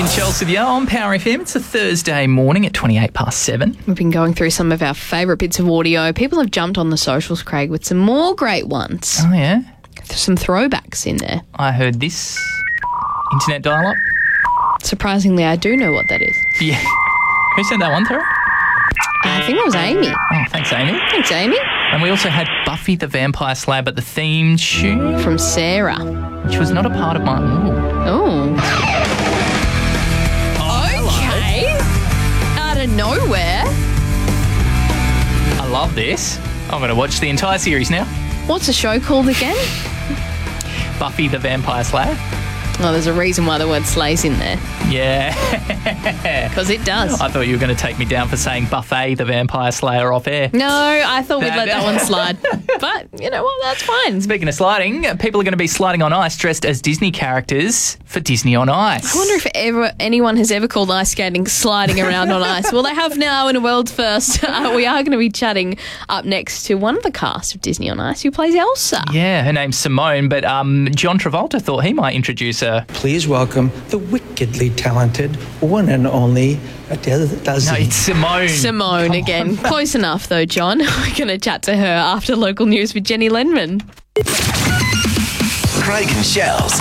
and Chelsea with you on Power FM. It's a Thursday morning at 7:28. We've been going through some of our favourite bits of audio. People have jumped on the socials, Craig, with some more great ones. Oh, yeah? Some throwbacks in there. I heard this. Internet dial-up. Surprisingly, I do know what that is. Yeah. Who sent that one through? I think it was Amy. Oh, thanks, Amy. Thanks, Amy. And we also had Buffy the Vampire Slayer, but the theme tune, From Sarah. which was not a part of my... Oh. Okay. Out of nowhere. I love this. I'm going to watch the entire series now. What's the show called again? Buffy the Vampire Slayer. Oh, there's a reason why the word slay's in there. Yeah. Because it does. I thought you were going to take me down for saying Buffet the Vampire Slayer off air. No, I thought we'd let that one slide. But, you know what, that's fine. Speaking of sliding, people are going to be sliding on ice dressed as Disney characters for Disney on Ice. I wonder if anyone has ever called ice skating sliding around on ice. Well, they have now in a world first. We are going to be chatting up next to one of the cast of Disney on Ice who plays Elsa. Yeah, her name's Simone, but John Travolta thought he might introduce her. Please welcome the wickedly talented one and only Adele Dazeem. No, it's Simone. Simone again. Close enough though, John. We're going to chat to her after local news with Jenny Lenman. Craig and Shells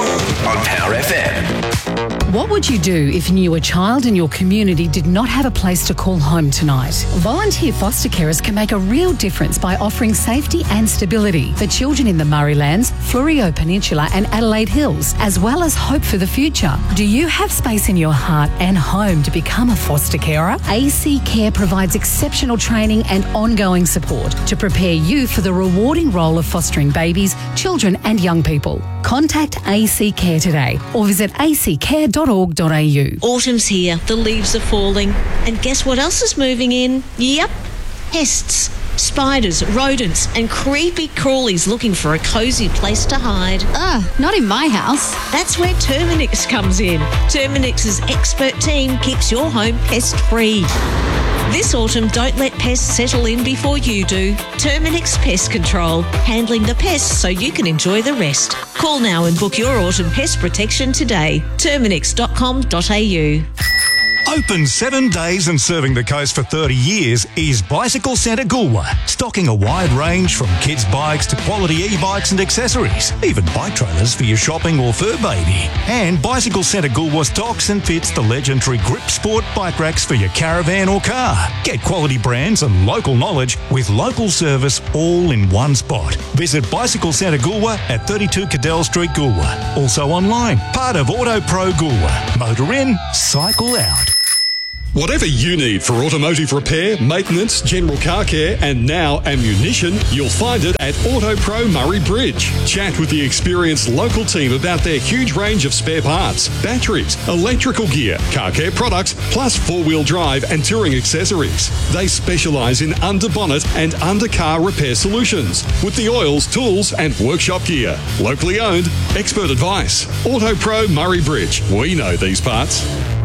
on Power FM. What would you do if you knew a child in your community did not have a place to call home tonight? Volunteer foster carers can make a real difference by offering safety and stability for children in the Murraylands, Fleurieu Peninsula and Adelaide Hills, as well as hope for the future. Do you have space in your heart and home to become a foster carer? AC Care provides exceptional training and ongoing support to prepare you for the rewarding role of fostering babies, children and young people. Contact AC Care today or visit accare.org.au. Autumn's here, the leaves are falling, and guess what else is moving in? Yep, pests, spiders, rodents, and creepy crawlies looking for a cosy place to hide. Not in my house. That's where Terminix comes in. Terminix's expert team keeps your home pest-free. This autumn, don't let pests settle in before you do. Terminix Pest Control, handling the pests so you can enjoy the rest. Call now and book your autumn pest protection today. Terminix.com.au. Open 7 days and serving the coast for 30 years is Bicycle Centre Goolwa, stocking a wide range from kids' bikes to quality e-bikes and accessories, even bike trailers for your shopping or fur baby. And Bicycle Centre Goolwa stocks and fits the legendary Grip Sport bike racks for your caravan or car. Get quality brands and local knowledge with local service all in one spot. Visit Bicycle Centre Goolwa at 32 Cadell Street, Goolwa. Also online, part of Auto Pro Goolwa. Motor in, cycle out. Whatever you need for automotive repair, maintenance, general car care and now ammunition, you'll find it at Auto Pro Murray Bridge. Chat with the experienced local team about their huge range of spare parts, batteries, electrical gear, car care products, plus four-wheel drive and touring accessories. They specialise in under-bonnet and under-car repair solutions with the oils, tools and workshop gear. Locally owned, expert advice. Auto Pro Murray Bridge. We know these parts.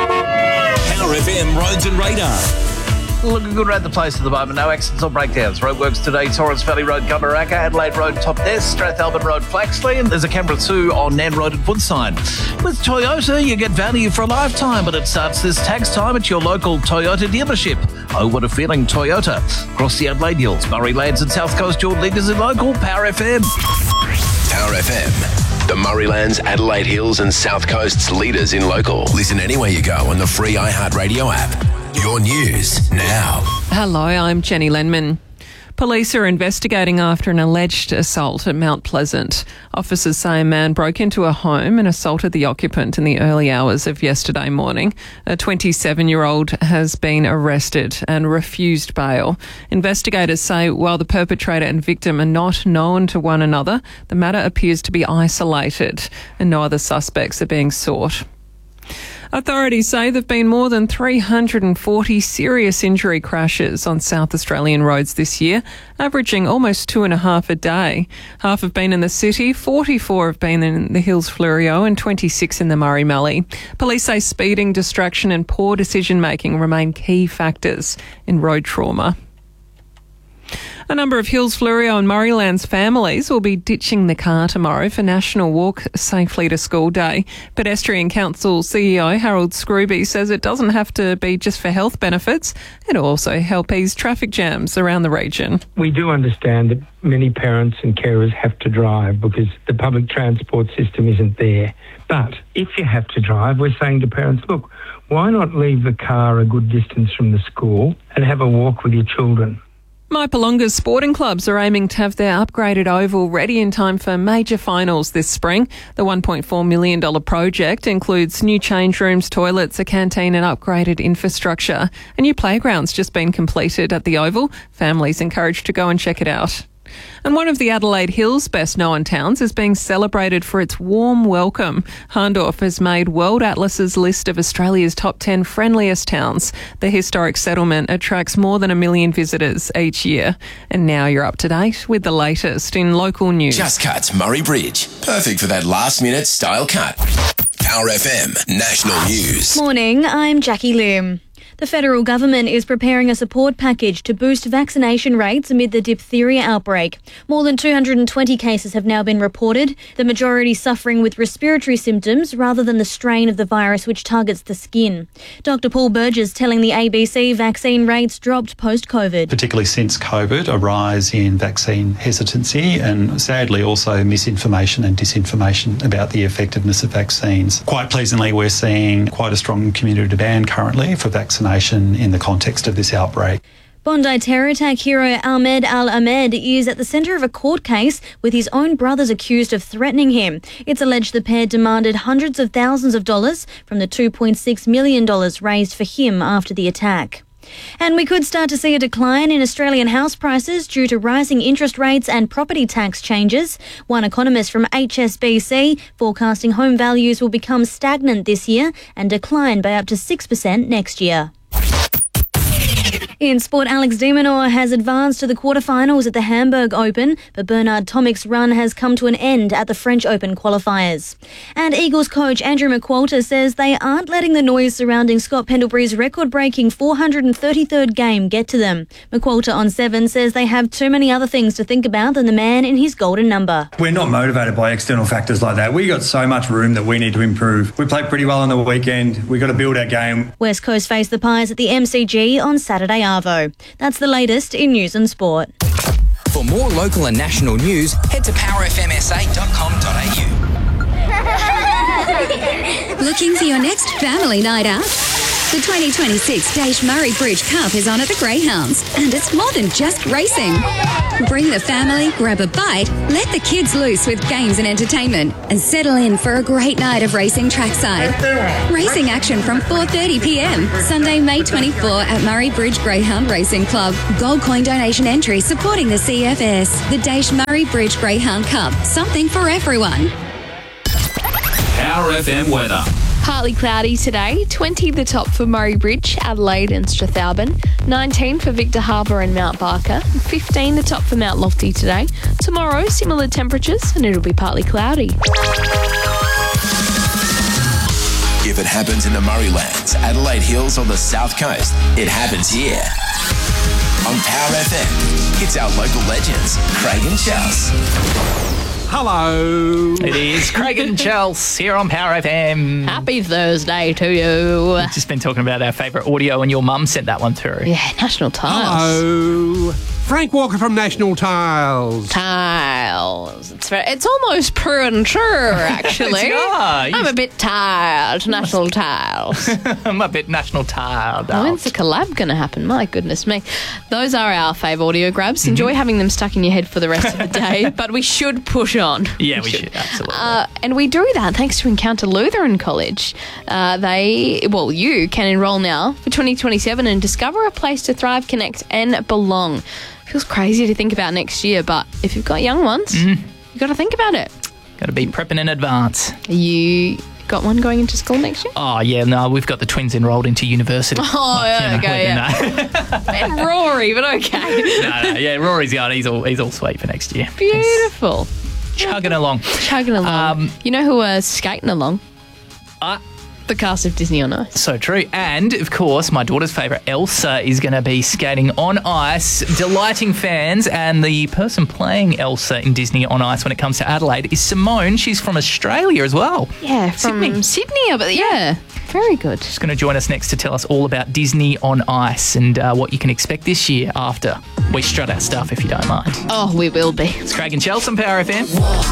Power FM Roads and Radar. Looking good around the place at the moment. No accidents or breakdowns. Roadworks today, Torrens Valley Road, Gumbaraka, Adelaide Road, Top Ness, Strathalbyn Road, Flaxley, and there's a Canberra 2 on Nan Road at Woodside. With Toyota, you get value for a lifetime, but it starts this tax time at your local Toyota dealership. Oh, what a feeling, Toyota. Across the Adelaide Hills, Murraylands and South Coast, your leaders in local, Power FM. Power FM. The Murraylands, Adelaide Hills and South Coast's leaders in local. Listen anywhere you go on the free iHeartRadio app. Your news now. Hello, I'm Jenny Lenman. Police are investigating after an alleged assault at Mount Pleasant. Officers say a man broke into a home and assaulted the occupant in the early hours of yesterday morning. A 27-year-old has been arrested and refused bail. Investigators say while the perpetrator and victim are not known to one another, the matter appears to be isolated and no other suspects are being sought. Authorities say there have been more than 340 serious injury crashes on South Australian roads this year, averaging almost 2.5 a day. Half have been in the city, 44 have been in the Hills Fleurieu and 26 in the Murray Mallee. Police say speeding, distraction and poor decision-making remain key factors in road trauma. A number of Hills, Fleurieu and Murraylands families will be ditching the car tomorrow for National Walk Safely to School Day. Pedestrian Council CEO Harold Scrooby says it doesn't have to be just for health benefits. It'll also help ease traffic jams around the region. We do understand that many parents and carers have to drive because the public transport system isn't there. But if you have to drive, we're saying to parents, look, why not leave the car a good distance from the school and have a walk with your children? Maipalonga's sporting clubs are aiming to have their upgraded oval ready in time for major finals this spring. The $1.4 million project includes new change rooms, toilets, a canteen and upgraded infrastructure. A new playground's just been completed at the oval. Families encouraged to go and check it out. And one of the Adelaide Hills' best-known towns is being celebrated for its warm welcome. Hahndorf has made World Atlas's list of Australia's top 10 friendliest towns. The historic settlement attracts more than 1 million visitors each year. And now you're up to date with the latest in local news. Just Cuts Murray Bridge. Perfect for that last-minute style cut. Power FM National News. Morning, I'm Jackie Lim. The federal government is preparing a support package to boost vaccination rates amid the diphtheria outbreak. More than 220 cases have now been reported, the majority suffering with respiratory symptoms rather than the strain of the virus which targets the skin. Dr. Paul Burgess telling the ABC vaccine rates dropped post-COVID. Particularly since COVID, a rise in vaccine hesitancy and sadly also misinformation and disinformation about the effectiveness of vaccines. Quite pleasingly, we're seeing quite a strong community demand currently for vaccination in the context of this outbreak. Bondi terror attack hero Ahmed Al-Ahmed is at the centre of a court case with his own brothers accused of threatening him. It's alleged the pair demanded hundreds of thousands of dollars from the $2.6 million raised for him after the attack. And we could start to see a decline in Australian house prices due to rising interest rates and property tax changes. One economist from HSBC forecasting home values will become stagnant this year and decline by up to 6% next year. In sport, Alex de Minaur has advanced to the quarterfinals at the Hamburg Open, but Bernard Tomic's run has come to an end at the French Open qualifiers. And Eagles coach Andrew McQualter says they aren't letting the noise surrounding Scott Pendlebury's record-breaking 433rd game get to them. McQualter on 7 says they have too many other things to think about than the man in his golden number. We're not motivated by external factors like that. We got so much room that we need to improve. We played pretty well on the weekend. We've got to build our game. West Coast face the Pies at the MCG on Saturday Arvo. That's the latest in news and sport. For more local and national news, head to powerfmsa.com.au. Looking for your next family night out? The 2026 Daish Murray Bridge Cup is on at the Greyhounds, and it's more than just racing. Bring the family, grab a bite, let the kids loose with games and entertainment, and settle in for a great night of racing trackside. Racing action from 4:30 p.m. Sunday, May 24 at Murray Bridge Greyhound Racing Club. Gold coin donation entry supporting the CFS. The Daish Murray Bridge Greyhound Cup. Something for everyone. Power FM weather. Partly cloudy today, 20 the top for Murray Bridge, Adelaide and Strathalbyn, 19 for Victor Harbour and Mount Barker, 15 the top for Mount Lofty today. Tomorrow, similar temperatures and it'll be partly cloudy. If it happens in the Murraylands, Adelaide Hills or the South Coast, it happens here. On Power FM, it's our local legends, Craig and Chels. Hello. It is Craig and Chels here on Power FM. Happy Thursday to you. We've just been talking about our favourite audio and your mum sent that one through. Yeah, National Tiles. Hello. Frank Walker from National Tiles. Tiles. It's almost true and true, actually. I'm a bit tired, National Tiles. I'm a bit National tired. When's the collab going to happen? My goodness me. Those are our fave audio grabs. Enjoy having them stuck in your head for the rest of the day, but we should push on. Yeah, we should, absolutely. And we do that thanks to Encounter Lutheran College. You can enrol now for 2027 and discover a place to thrive, connect and belong. Feels crazy to think about next year, but if you've got young ones, you've got to think about it. Got to be prepping in advance. You got one going into school next year? Oh, yeah, no, we've got the twins enrolled into university. Oh, And Rory, but okay. Rory's got he's all sweet for next year. Beautiful. Chugging along. You know who was skating along? the cast of Disney on Ice. So true. And, of course, my daughter's favourite, Elsa, is going to be skating on ice, delighting fans. And the person playing Elsa in Disney on Ice when it comes to Adelaide is Simone. She's from Australia as well. Yeah, from Sydney. But yeah, very good. She's going to join us next to tell us all about Disney on Ice and what you can expect this year after we strut our stuff, if you don't mind. Oh, we will be. It's Craig and Chelsea on Power FM.